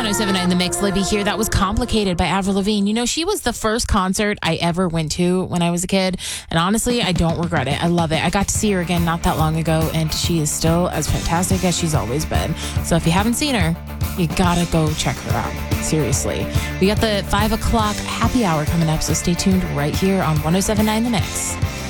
1079 The Mix. Libby here. That was Complicated by Avril Lavigne. You know, she was the first concert I ever went to when I was a kid. And honestly, I don't regret it. I love it. I got to see her again not that long ago, and she is still as fantastic as she's always been. So if you haven't seen her, you gotta go check her out. Seriously. We got the 5 o'clock happy hour coming up, so stay tuned right here on 1079 The Mix.